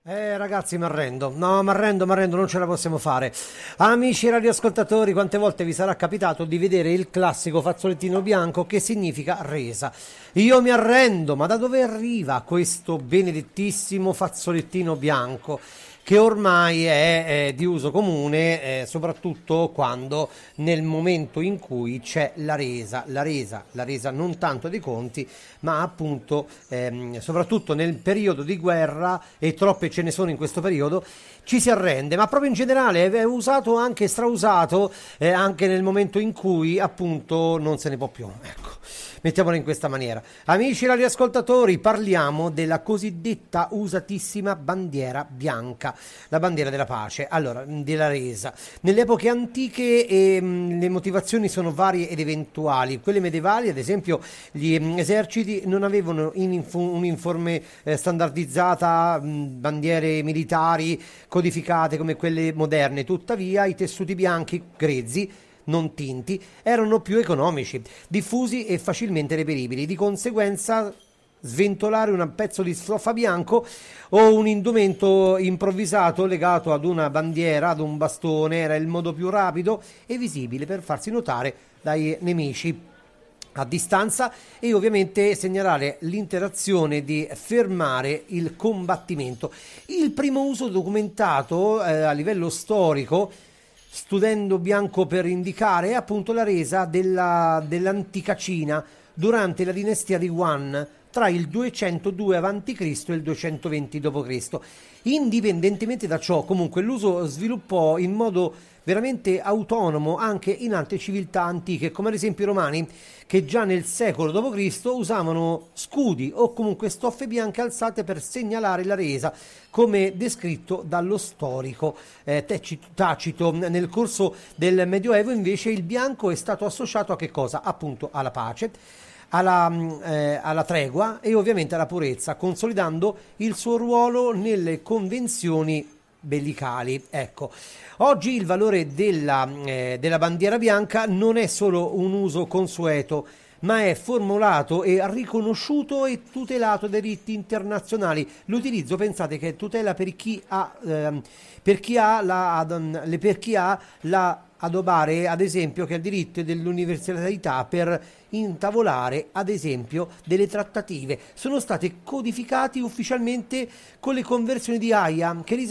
Ragazzi, mi arrendo. No, mi arrendo, non ce la possiamo fare. Amici radioascoltatori, quante volte vi sarà capitato di vedere il classico fazzolettino bianco che significa resa? Io mi arrendo, ma da dove arriva questo benedettissimo fazzolettino bianco? Che ormai è di uso comune, soprattutto quando nel momento in cui c'è la resa non tanto dei conti, ma appunto soprattutto nel periodo di guerra, e troppe ce ne sono in questo periodo, ci si arrende, ma proprio in generale è usato anche strausato, anche nel momento in cui appunto non se ne può più. Ecco, mettiamolo in questa maniera. Amici radioascoltatori, parliamo della cosiddetta usatissima bandiera bianca, la bandiera della pace, allora, della resa. Nelle epoche antiche le motivazioni sono varie ed eventuali. Quelle medievali, ad esempio, gli eserciti non avevano un'informe standardizzata, bandiere militari codificate come quelle moderne. Tuttavia, i tessuti bianchi grezzi non tinti erano più economici, diffusi e facilmente reperibili. Di conseguenza, sventolare un pezzo di stoffa bianco o un indumento improvvisato legato ad una bandiera, ad un bastone, era il modo più rapido e visibile per farsi notare dai nemici a distanza e ovviamente segnalare l'interazione di fermare il combattimento. Il primo uso documentato a livello storico, studendo bianco per indicare, è appunto la resa dell'antica Cina durante la dinastia di Yuan tra il 202 a.C. e il 220 d.C. Indipendentemente da ciò, comunque, l'uso sviluppò in modo veramente autonomo anche in altre civiltà antiche, come ad esempio i romani, che già nel secolo d.C. usavano scudi o comunque stoffe bianche alzate per segnalare la resa, come descritto dallo storico Tacito. Nel corso del Medioevo invece il bianco è stato associato a che cosa? Appunto alla pace, alla tregua e ovviamente alla purezza, consolidando il suo ruolo nelle convenzioni bellicali. Ecco, oggi il valore della bandiera bianca non è solo un uso consueto, ma è formulato e riconosciuto e tutelato dai diritti internazionali. L'utilizzo, pensate, che è tutela per chi ha la adobare, ad esempio, che ha il diritto dell'universalità per intavolare, ad esempio, delle trattative. Sono state codificati ufficialmente con le conversioni di Haia, che